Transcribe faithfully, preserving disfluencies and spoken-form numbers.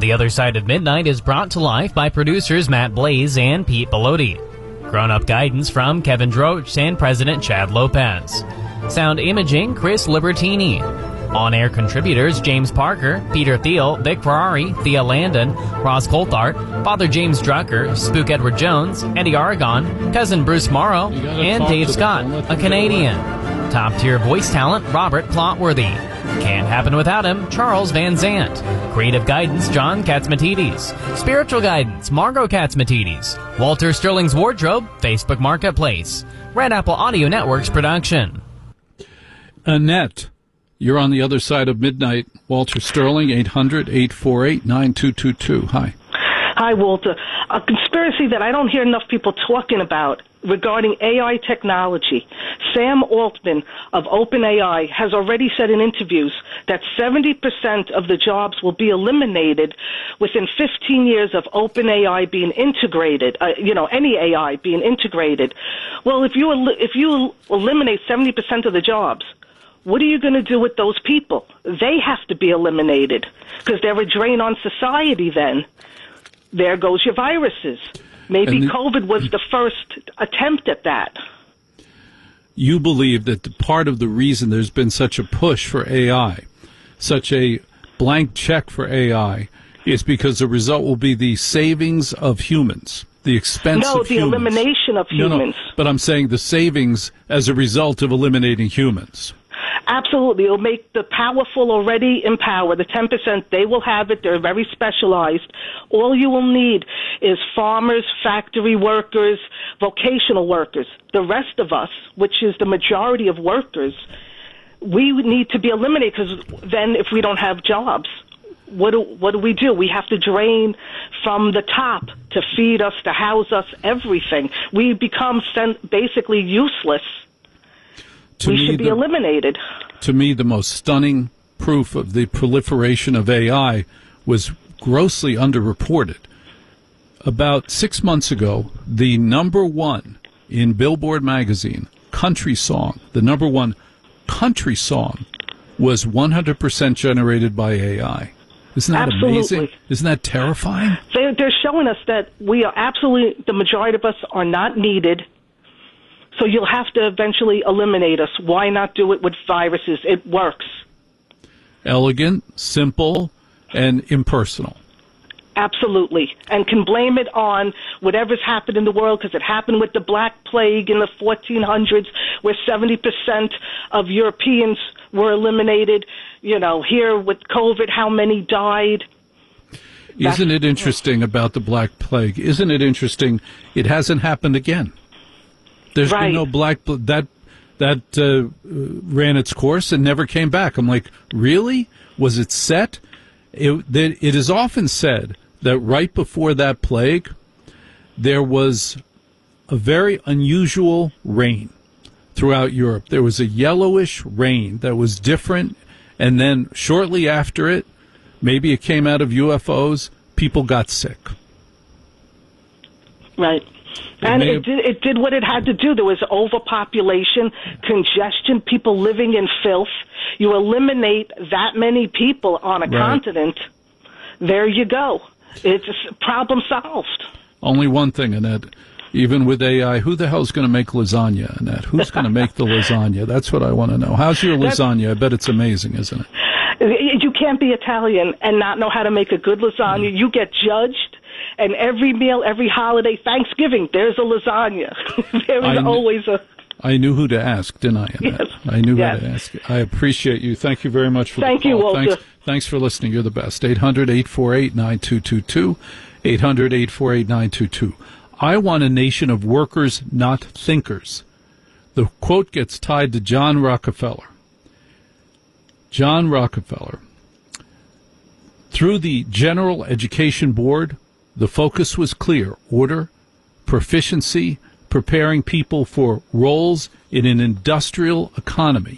The Other Side of Midnight is brought to life by producers Matt Blaze and Pete Bellotti. Grown-up guidance from Kevin Droach and President Chad Lopez. Sound imaging, Chris Libertini. On-air contributors James Parker, Peter Thiel, Vic Ferrari, Thea Landon, Ross Coulthart, Father James Drucker, Spook Edward Jones, Eddie Aragon, Cousin Bruce Morrow, and Dave Scott, a Canadian. Top-tier voice talent Robert Clotworthy. Can't happen without him, Charles Van Zant. Creative guidance, John Katzmatidis. Spiritual guidance, Margot Katzmatidis. Walter Sterling's Wardrobe, Facebook Marketplace. Red Apple Audio Network's production. Annette, you're on the other side of midnight. Walter Sterling, eight hundred, eight four eight, nine two two two. Hi. Hi, Walter. A conspiracy that I don't hear enough people talking about regarding A I technology. Sam Altman of OpenAI has already said in interviews that seventy percent of the jobs will be eliminated within fifteen years of OpenAI being integrated, uh, you know, any A I being integrated. Well, if you, el- if you eliminate seventy percent of the jobs, what are you going to do with those people? They have to be eliminated because they're a drain on society then. There goes your viruses. Maybe the, COVID was the first attempt at that. You believe that the part of the reason there's been such a push for A I, such a blank check for A I, is because the result will be the savings of humans, the expense no, of the humans. elimination of humans. No, no, but I'm saying the savings as a result of eliminating humans. Absolutely. It'll make the powerful already in power. The ten percent, they will have it. They're very specialized. All you will need is farmers, factory workers, vocational workers. The rest of us, which is the majority of workers, we need to be eliminated because then if we don't have jobs, what do, what do we do? We have to drain from the top to feed us, to house us, everything. We become basically useless. To we me, should be the, eliminated. To me, the most stunning proof of the proliferation of A I was grossly underreported. About six months ago, the number one in Billboard magazine, country song, the number one country song was one hundred percent generated by A I. Isn't that absolutely amazing? Isn't that terrifying? They're, they're showing us that we are absolutely, the majority of us are not needed. So you'll have to eventually eliminate us. Why not do it with viruses? It works. Elegant, simple, and impersonal. Absolutely. And can blame it on whatever's happened in the world, because it happened with the Black Plague in the fourteen hundreds, where seventy percent of Europeans were eliminated. You know, here with COVID, how many died? That's, Isn't it interesting about the Black Plague? Isn't it interesting it hasn't happened again? There's right. been no black that that uh, ran its course and never came back. I'm like, really? Was it set? It, that it is often said that right before that plague, there was a very unusual rain throughout Europe. There was a yellowish rain that was different, and then shortly after it, maybe it came out of U F Os, people got sick. Right. And it did, it did what it had to do. There was overpopulation, congestion, people living in filth. You eliminate that many people on a right. continent, there you go. It's a problem solved. Only one thing, Annette. Even with A I, who the hell's going to make lasagna, Annette? Who's going to make the lasagna? That's what I want to know. How's your lasagna? That's, I bet it's amazing, isn't it? You can't be Italian and not know how to make a good lasagna. Mm. You get judged. And every meal, every holiday, Thanksgiving, there's a lasagna. There is kn- always a... I knew who to ask, didn't I? Annette? Yes. I knew yes. who to ask. I appreciate you. Thank you very much for Thank the call. you, Walter. Thanks, thanks for listening. You're the best. eight hundred, eight four eight, nine two two two. eight hundred, eight four eight, nine two two. I want a nation of workers, not thinkers. The quote gets tied to John Rockefeller. John Rockefeller. Through the General Education Board, the focus was clear: order, proficiency, preparing people for roles in an industrial economy.